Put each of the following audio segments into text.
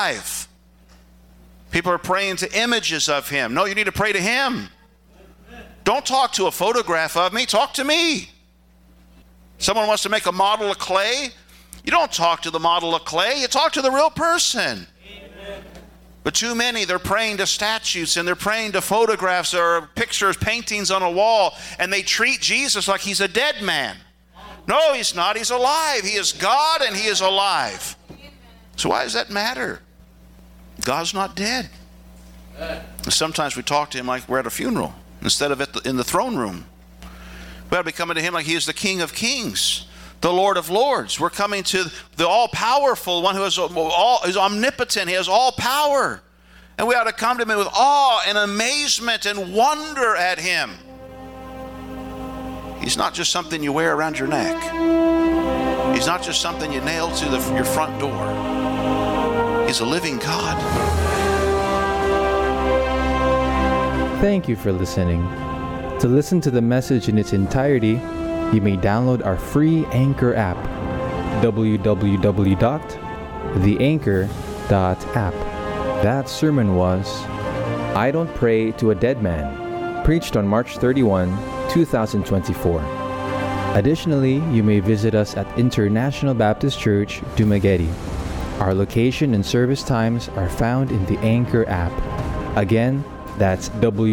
alive. People are praying to images of him. No, you need to pray to him. Don't talk to a photograph of me. Talk to me. Someone wants to make a model of clay. You don't talk to the model of clay. You talk to the real person. Amen. But too many, they're praying to statues and they're praying to photographs or pictures, paintings on a wall, and they treat Jesus like he's a dead man. No, he's not. He's alive. He is God and he is alive. So why does that matter? God's not dead. Sometimes we talk to him like we're at a funeral instead of in the throne room. We ought to be coming to him like he is the King of Kings, the Lord of Lords. We're coming to the all-powerful one who is omnipotent. He has all power. And we ought to come to him with awe and amazement and wonder at him. He's not just something you wear around your neck. He's not just something you nail to your front door. He's a living God. Thank you for listening. To listen to the message in its entirety, you may download our free Anchor app, www.theanchor.app. That sermon was I Don't Pray to a Dead Man, preached on March 31, 2024. Additionally, you may visit us at International Baptist Church, Dumaguete. Our location and service times are found in the Anchor app. Again, that's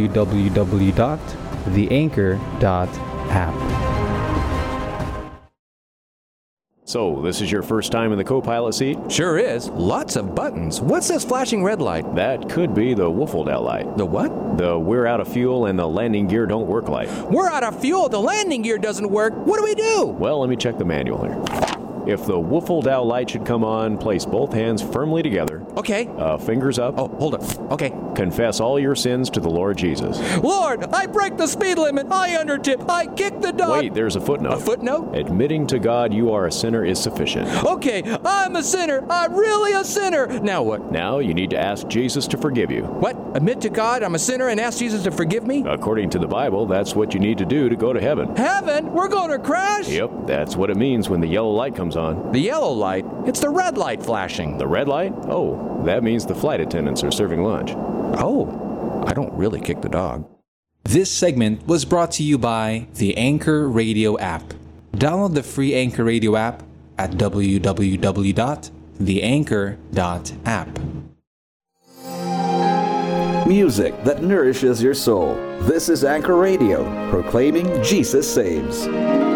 www.theanchor.app. So, this is your first time in the co-pilot seat? Sure is. Lots of buttons. What's this flashing red light? That could be the Wolfeldau light. The what? The we're out of fuel and the landing gear don't work light. We're out of fuel. The landing gear doesn't work. What do we do? Well, let me check the manual here. If the Wolfeldau light should come on, place both hands firmly together. Okay. Fingers up. Oh, hold up. Okay. Confess all your sins to the Lord Jesus. Lord, I break the speed limit. I undertip. I kick the dog. Wait, there's a footnote. A footnote? Admitting to God you are a sinner is sufficient. Okay, I'm a sinner. I'm really a sinner. Now what? Now you need to ask Jesus to forgive you. What? Admit to God I'm a sinner and ask Jesus to forgive me? According to the Bible, that's what you need to do to go to heaven. Heaven? We're going to crash? Yep, that's what it means when the yellow light comes on. The yellow light? It's the red light flashing. The red light? Oh, that means the flight attendants are serving lunch. Oh, I don't really kick the dog. This segment was brought to you by the Anchor Radio app. Download the free Anchor Radio app at www.theanchor.app. Music that nourishes your soul. This is Anchor Radio, proclaiming Jesus saves.